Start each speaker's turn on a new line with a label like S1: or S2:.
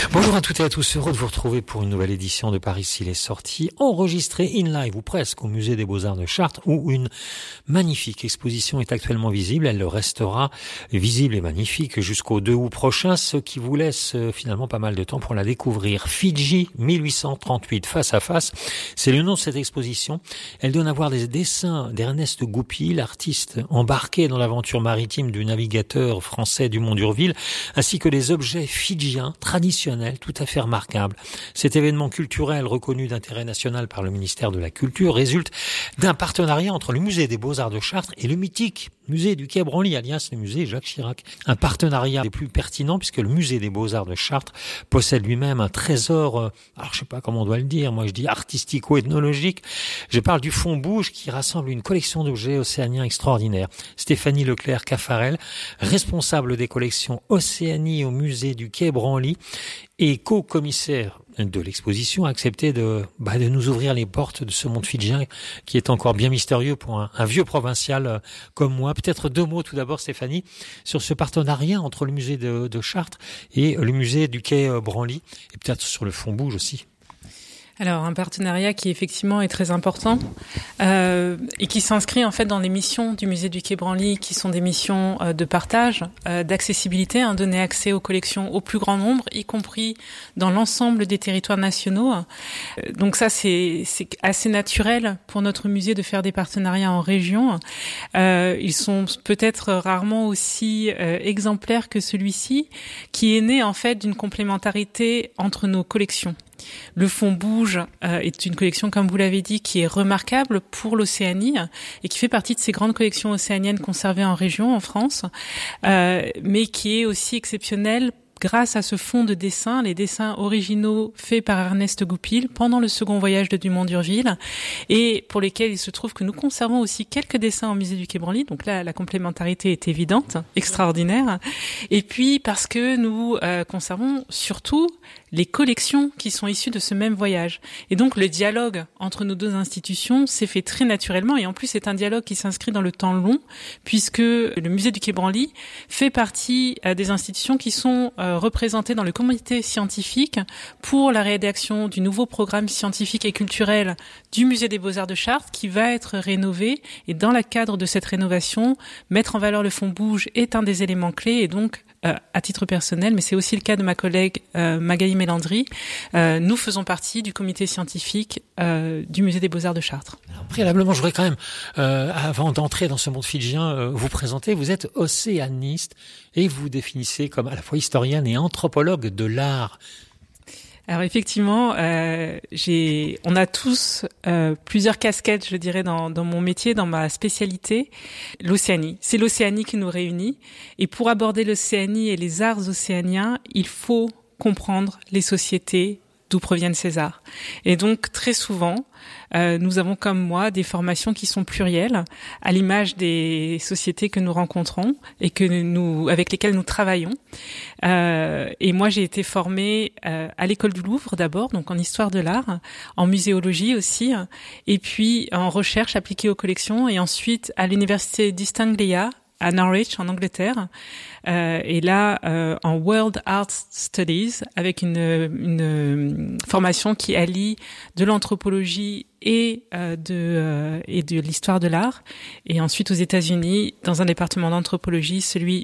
S1: Bonjour à toutes et à tous, heureux de vous retrouver pour une nouvelle édition de Paris s'il est sorti, enregistrée in live ou presque au Musée des Beaux-Arts de Chartres, où une magnifique exposition est actuellement visible. Elle le restera visible et magnifique jusqu'au 2 août prochain, ce qui vous laisse finalement pas mal de temps pour la découvrir. Fidji 1838 face à face, c'est le nom de cette exposition. Elle donne à voir des dessins d'Ernest Goupil, l'artiste embarqué dans l'aventure maritime du navigateur français Dumont d'Urville, ainsi que des objets fidjiens traditionnels tout à fait remarquable. Cet événement culturel reconnu d'intérêt national par le ministère de la Culture résulte d'un partenariat entre le Musée des Beaux-Arts de Chartres et le mythique Musée du Quai Branly, alias le musée Jacques Chirac. Un partenariat des plus pertinents puisque le Musée des Beaux-Arts de Chartres possède lui-même un trésor, alors je sais pas comment on doit le dire, moi je dis artistico-ethnologique. Je parle du Fond Bouge qui rassemble une collection d'objets océaniens extraordinaires. Stéphanie Leclerc-Caffarel, responsable des collections Océanie au Musée du Quai Branly, et co-commissaire de l'exposition, a accepté de nous ouvrir les portes de ce monde fidjien qui est encore bien mystérieux pour un vieux provincial comme moi. Peut-être deux mots tout d'abord, Stéphanie, sur ce partenariat entre le musée de Chartres et le musée du Quai Branly, et peut-être sur le Fond Bouge aussi.
S2: Alors, un partenariat qui effectivement est très important et qui s'inscrit en fait dans les missions du musée du Quai Branly, qui sont des missions de partage, d'accessibilité, donner accès aux collections au plus grand nombre, y compris dans l'ensemble des territoires nationaux. Donc ça, c'est assez naturel pour notre musée de faire des partenariats en région. Ils sont peut-être rarement aussi exemplaires que celui-ci, qui est né en fait d'une complémentarité entre nos collections. Le Fond Bouge est une collection, comme vous l'avez dit, qui est remarquable pour l'Océanie et qui fait partie de ces grandes collections océaniennes conservées en région, en France, mais qui est aussi exceptionnelle grâce à ce fonds de dessins, les dessins originaux faits par Ernest Goupil pendant le second voyage de Dumont d'Urville, et pour lesquels il se trouve que nous conservons aussi quelques dessins au musée du Quai Branly. Donc là, la complémentarité est évidente, extraordinaire. Et puis parce que nous conservons surtout les collections qui sont issues de ce même voyage. Et donc le dialogue entre nos deux institutions s'est fait très naturellement, et en plus c'est un dialogue qui s'inscrit dans le temps long, puisque le musée du Quai Branly fait partie des institutions qui sont représentées dans le comité scientifique pour la rédaction du nouveau programme scientifique et culturel du musée des Beaux-Arts de Chartres, qui va être rénové, et dans le cadre de cette rénovation, mettre en valeur le Fond Bouge est un des éléments clés. Et donc à titre personnel, mais c'est aussi le cas de ma collègue Magali Mélandry, nous faisons partie du comité scientifique du musée des Beaux-Arts de Chartres.
S1: Alors, préalablement, je voudrais quand même, avant d'entrer dans ce monde fidjien, vous présenter. Vous êtes océaniste et vous définissez comme à la fois historienne et anthropologue de l'art.
S2: Alors effectivement, on a tous plusieurs casquettes, je dirais, dans mon métier, dans ma spécialité. L'Océanie, c'est l'Océanie qui nous réunit. Et pour aborder l'Océanie et les arts océaniens, il faut comprendre les sociétés d'où proviennent ces arts. Et donc très souvent, nous avons comme moi des formations qui sont plurielles, à l'image des sociétés que nous rencontrons et avec lesquelles nous travaillons. Et moi, j'ai été formée à l'école du Louvre d'abord, donc en histoire de l'art, en muséologie aussi, et puis en recherche appliquée aux collections, et ensuite à l'université d'East Anglia à Norwich en Angleterre, et là en World Art Studies, avec une formation qui allie de l'anthropologie et de l'histoire de l'art, et ensuite aux États-Unis dans un département d'anthropologie, celui